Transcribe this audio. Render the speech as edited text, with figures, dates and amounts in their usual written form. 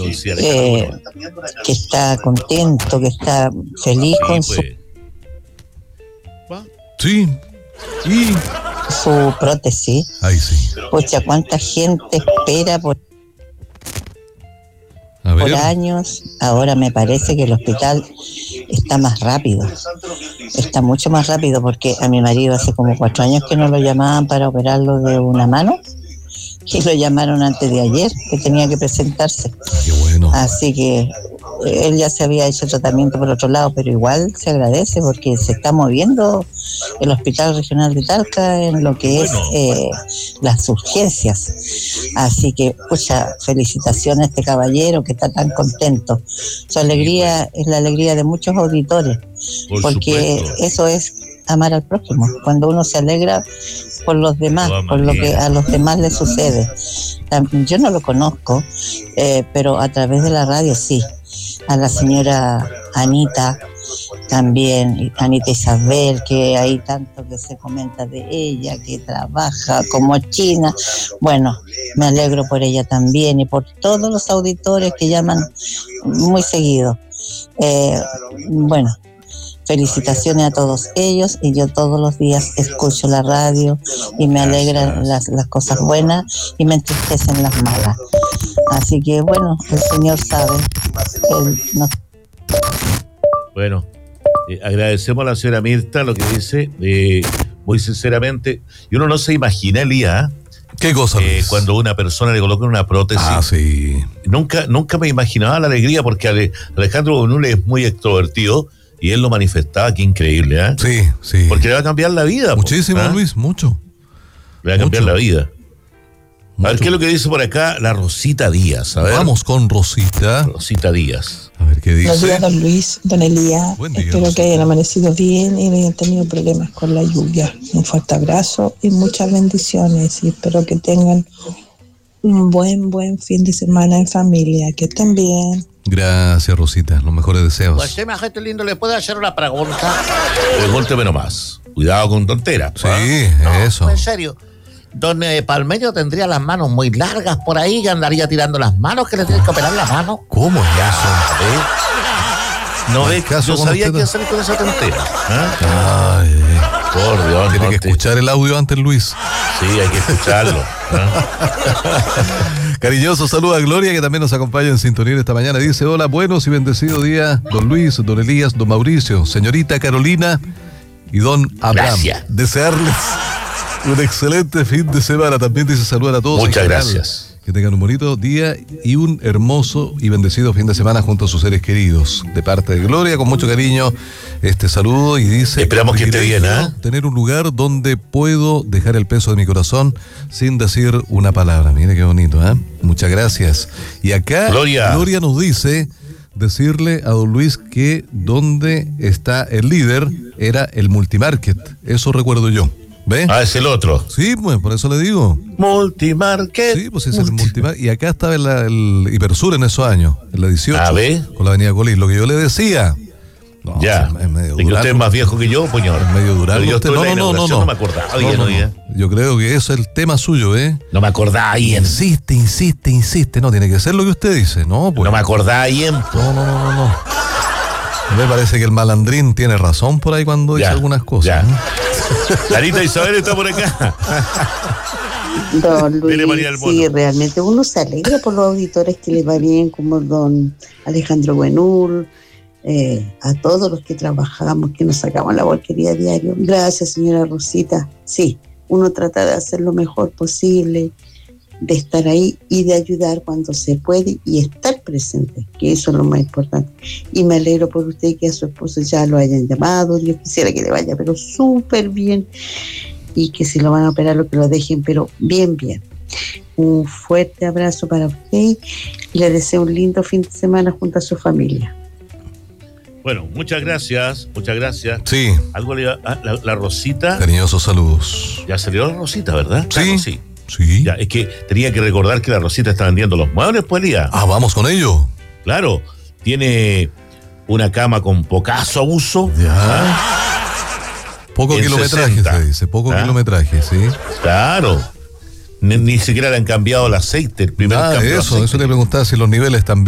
que está contento, que está feliz con su prótesis. Ahí sí. Pucha, cuánta gente espera por años. Ahora me parece que el hospital está más rápido, está mucho más rápido, porque a mi marido hace como 4 años que no lo llamaban para operarlo de una mano, y lo llamaron antes de ayer, que tenía que presentarse. Qué bueno. Así que él ya se había hecho tratamiento por otro lado, pero igual se agradece porque se está moviendo el Hospital Regional de Talca en lo que es las urgencias. Así que, pucha, felicitaciones a este caballero que está tan contento. Su alegría es la alegría de muchos auditores, porque eso es amar al prójimo, cuando uno se alegra por los demás, por lo que a los demás les sucede. Yo no lo conozco, pero a través de la radio sí. A la señora Anita también, Anita Isabel, que hay tanto que se comenta de ella, que trabaja como china. Bueno, me alegro por ella también y por todos los auditores que llaman muy seguido. Bueno, felicitaciones a todos ellos, y yo todos los días escucho la radio y me alegran las cosas buenas y me entristecen las malas. Así que bueno, el Señor sabe. Bueno, agradecemos a la señora Mirta lo que dice, muy sinceramente, y uno no se imagina, Elías, ¿qué cosa? Cuando una persona le coloca una prótesis. Sí. Nunca me imaginaba la alegría, porque Alejandro Bonul es muy extrovertido y él lo manifestaba. Qué increíble, ¿eh? Sí. Porque le va a cambiar la vida. Muchísimo, Luis, mucho. Le va a cambiar la vida. Mucho. A ver qué es lo que dice por acá la Rosita Díaz. A ver. Vamos con Rosita. Rosita Díaz. A ver qué dice. Buenos días, don Luis, don Elías. Buen día, espero Rosita, que hayan amanecido bien y no hayan tenido problemas con la lluvia. Un fuerte abrazo y muchas bendiciones, y espero que tengan un buen fin de semana en familia. Que estén bien. Gracias, Rosita. Los mejores deseos. Pues sí, majete lindo, ¿le puede hacer una pregunta? Pregúnteme nomás. Cuidado con tonteras. Sí, no, eso. En serio. Don Palmeño tendría las manos muy largas por ahí, que andaría tirando las manos, que le tiene que operar la mano. ¿Cómo es eso? No ves, yo sabía usted... qué hacer con esa tontera. Ay, por Dios. tiene que escuchar el audio antes, Luis. Sí, hay que escucharlo. Cariñoso saludo a Gloria, que también nos acompaña en sintonía esta mañana. Dice: hola, buenos y bendecido día, don Luis, don Elías, don Mauricio, señorita Carolina y don Abraham. Gracias. Desearles un excelente fin de semana. También dice saludar a todos. Muchas gracias. Que tengan un bonito día y un hermoso y bendecido fin de semana junto a sus seres queridos. De parte de Gloria, con mucho cariño, este saludo, y dice: esperamos que esté bien, tener un lugar donde puedo dejar el peso de mi corazón sin decir una palabra. Mire qué bonito, ¿eh? Muchas gracias. Y acá Gloria nos dice decirle a don Luis que donde está el líder era el Multimarket. Eso recuerdo yo. ¿Ve? Es el otro. Sí, pues por eso le digo. Multimarket. Sí, pues es el Multimarket. Y acá estaba el Hipersur en esos años, en la 18. ¿Ve? Con la avenida Colís. Lo que yo le decía. No, ya. Es medio de que usted es más viejo que yo, puñor. Es medio Durango. Yo estoy no me acordaba bien hoy día. Yo creo que eso es el tema suyo, ¿eh? No me acordaba bien. Insiste. No, tiene que ser lo que usted dice, ¿no? Pues. No me acordaba bien. No. Me parece que el malandrín tiene razón por ahí cuando dice algunas cosas. Ya. ¿No? Clarita Isabel está por acá. Don Luis, sí, realmente uno se alegra por los auditores que les va bien, como don Alejandro Buenul, a todos los que trabajamos, que nos sacamos la porquería diario. Gracias, señora Rosita. Sí, uno trata de hacer lo mejor posible, de estar ahí y de ayudar cuando se puede y estar presente, que eso es lo más importante. Y me alegro por usted que a su esposo ya lo hayan llamado. Dios quisiera que le vaya pero súper bien, y que si lo van a operar, lo que lo dejen pero bien. Un fuerte abrazo para usted y le deseo un lindo fin de semana junto a su familia. Bueno, muchas gracias. Sí. Algo la Rosita. Cariñosos saludos. Ya salió la Rosita, ¿verdad? Sí. Claro, sí. Ya, es que tenía que recordar que la Rosita está vendiendo los muebles, pues, Elías. Vamos con ello. Claro, tiene una cama con pocazo uso. Ya. Poco kilometraje, 60. Se dice, poco kilometraje, sí. Claro. Ni siquiera le han cambiado el aceite, el primer cambio. Eso le preguntaba si los niveles también.